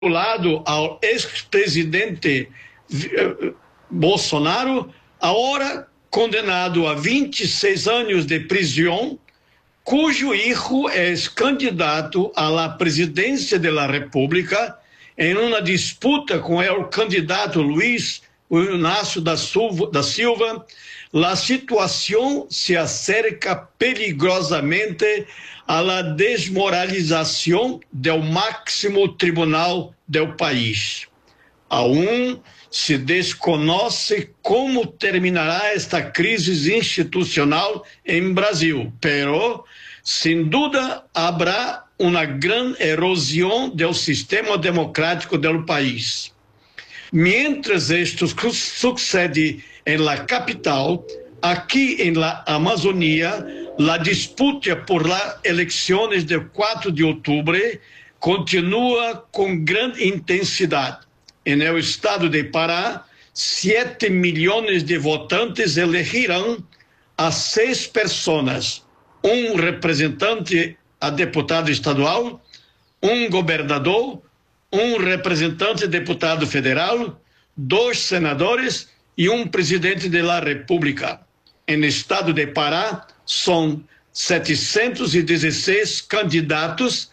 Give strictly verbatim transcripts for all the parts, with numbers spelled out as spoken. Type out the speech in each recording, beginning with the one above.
lado ao ex-presidente Bolsonaro, agora condenado a vinte e seis anos de prisão, cujo filho é candidato à presidência da República em uma disputa com o candidato Luiz Inácio da Silva. A situação se acerca perigosamente à desmoralização do máximo tribunal do país. Aún se desconhece como terminará esta crise institucional em Brasil, pero, sem dúvida, haverá uma grande erosão do sistema democrático do país. Mientras esto sucede em la capital, aqui em la Amazônia, a disputa por las eleições de quatro de outubro continua com grande intensidade. En el estado de Pará, sete milhões de votantes elegirão a seis pessoas, um representante a deputado estadual, um governador, um representante deputado federal, dois senadores e um presidente da República. No estado de Pará, são setecentos e dezesseis candidatos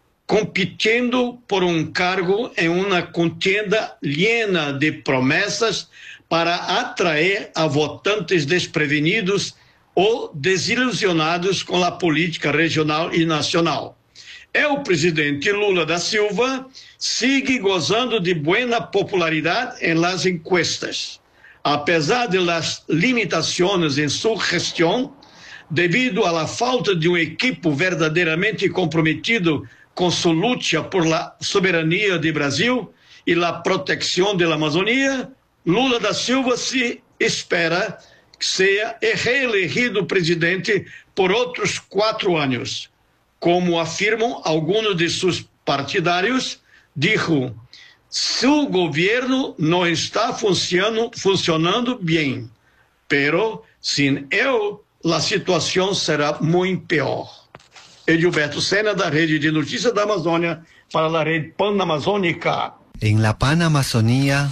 competindo por um cargo em uma contienda llena de promessas para atrair a votantes desprevenidos ou desilusionados com a política regional e nacional. O presidente Lula da Silva sigue gozando de boa popularidade em las encuestas. Apesar de las limitações em sua gestão, devido à falta de um equipo verdadeiramente comprometido com sua luta por la soberania do Brasil e la protecção da Amazônia, Lula da Silva se espera que seja reelegido presidente por outros quatro anos. Como afirmam alguns de seus partidários, dijo: seu governo não está funcionando, funcionando bem, pero sem ele, a situação será muito pior. Edilberto Sena, da Rede de Notícias da Amazônia, para a Rede Panamazônica. En la Panamazonía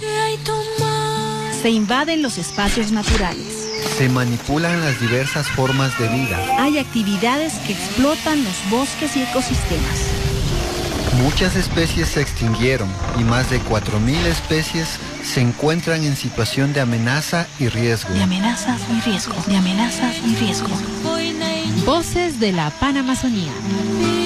se invaden los espacios naturales. Se manipulan las diversas formas de vida. Hay actividades que explotan los bosques y ecosistemas. Muchas especies se extinguieron y más de cuatro mil especies se encuentran en situación de amenaza y riesgo. De amenazas y riesgo. De amenazas y riesgo. Voces de la Panamazonía.